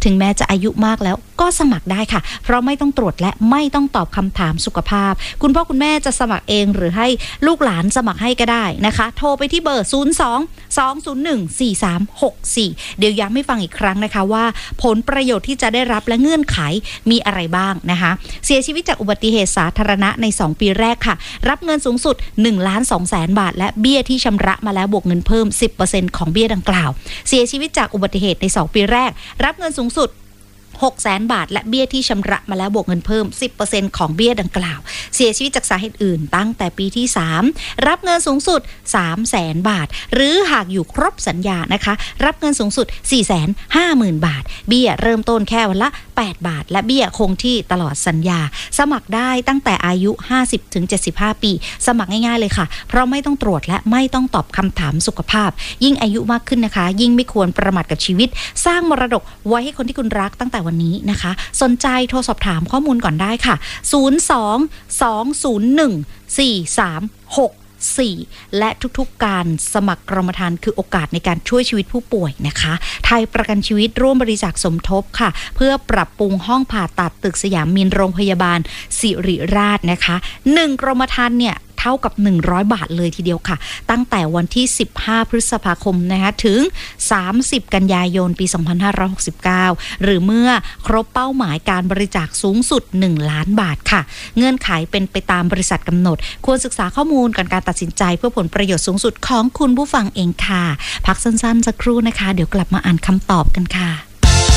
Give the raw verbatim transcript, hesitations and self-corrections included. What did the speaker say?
ถึงแม้จะอายุมากแล้วก็สมัครได้ค่ะเพราะไม่ต้องตรวจและไม่ต้องตอบคำถามสุขภาพคุณพ่อคุณแม่จะสมัครเองหรือให้ลูกหลานสมัครให้ก็ได้นะคะโทรไปที่เบอร์ศูนย์ สอง สอง ศูนย์ หนึ่ง สี่ สาม หก สี่เดี๋ยวย้ำให้ฟังอีกครั้งนะคะว่าผลประโยชน์ที่จะได้รับและเงื่อนไขมีอะไรบ้างนะคะเสียชีวิตจากอุบัติเหตุสาธารณะในสองปีแรกค่ะรับเงินสูงสุด หนึ่งล้านสองแสน บาทและเบี้ยที่ชำระมาแล้วบวกเงินเพิ่ม สิบเปอร์เซ็นต์ ของเบี้ยดังกล่าวเสียชีวิตจากอุบัติเหตุในสองปีแรกรับเงินสูงสุดหกแสน บาทและเบี้ยที่ชำระมาแล้วบวกเงินเพิ่ม สิบเปอร์เซ็นต์ ของเบี้ยดังกล่าวเสียชีวิตจากสาเหตุอื่นตั้งแต่ปีที่สามรับเงินสูงสุด สามแสน บาทหรือหากอยู่ครบสัญญานะคะรับเงินสูงสุด สี่แสนห้าหมื่น บาทเบี้ยเริ่มต้นแค่วันละแปดบาทและเบี้ยคงที่ตลอดสัญญาสมัครได้ตั้งแต่อายุ ห้าสิบถึงเจ็ดสิบห้า ปีสมัครง่ายๆเลยค่ะเพราะไม่ต้องตรวจและไม่ต้องตอบคำถามสุขภาพยิ่งอายุมากขึ้นนะคะยิ่งไม่ควรประมาทกับชีวิตสร้างมรดกไว้ให้คนที่คุณรักตั้งแต่วันนี้นะคะสนใจโทรสอบถามข้อมูลก่อนได้ค่ะศูนย์ สอง สอง ศูนย์ หนึ่ง สี่ สาม หก สี่และทุกๆการสมัครกรมธรรม์คือโอกาสในการช่วยชีวิตผู้ป่วยนะคะไทยประกันชีวิตร่วมบริจาคสมทบค่ะเพื่อปรับปรุงห้องผ่าตัดตึกสยามมินโรงพยาบาลศิริราชนะคะหนึ่งกรมธรรม์เนี่ยเท่ากับหนึ่งร้อยบาทเลยทีเดียวค่ะตั้งแต่วันที่สิบห้าพฤษภาคมนะคะถึงสามสิบกันยายนปีสองพันห้าร้อยหกสิบเก้าหรือเมื่อครบเป้าหมายการบริจาคสูงสุดหนึ่งล้านบาทค่ะเงื่อนไขเป็นไปตามบริษัทกำหนดควรศึกษาข้อมูลก่อนการตัดสินใจเพื่อผลประโยชน์สูงสุดของคุณผู้ฟังเองค่ะพักสั้นๆสักครู่นะคะเดี๋ยวกลับมาอ่านคำตอบกันค่ะ